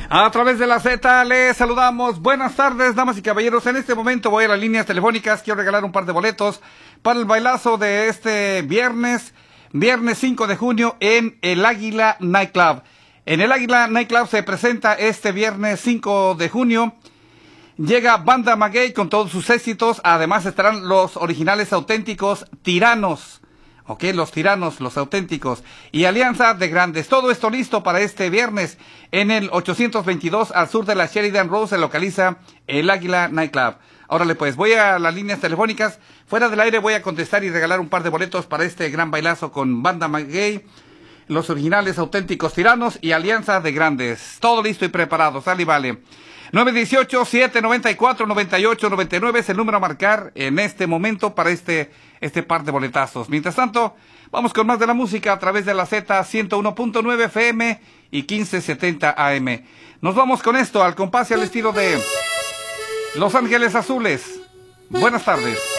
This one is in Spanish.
A través de la Z les saludamos. Buenas tardes, damas y caballeros. En este momento voy a las líneas telefónicas. Quiero regalar un par de boletos para el bailazo de este viernes 5 de junio en el Águila Nightclub. En el Águila Nightclub se presenta este viernes 5 de junio. Llega Banda Maguey con todos sus éxitos. Además estarán los originales auténticos Tiranos. Ok, los Tiranos, los auténticos. Y Alianza de Grandes. Todo esto listo para este viernes. En el 822 al sur de la Sheridan Road se localiza el Águila Nightclub. Órale pues, voy a las líneas telefónicas. Fuera del aire voy a contestar y regalar un par de boletos para este gran bailazo con Banda Maguey, los originales auténticos Tiranos y Alianza de Grandes. Todo listo y preparado, sale y vale. 918-794-9899 es el número a marcar en este momento para este par de boletazos. Mientras tanto, vamos con más de la música a través de la Z 101.9 FM y 1570 AM. Nos vamos con esto al compás y al estilo de Los Ángeles Azules. Buenas tardes.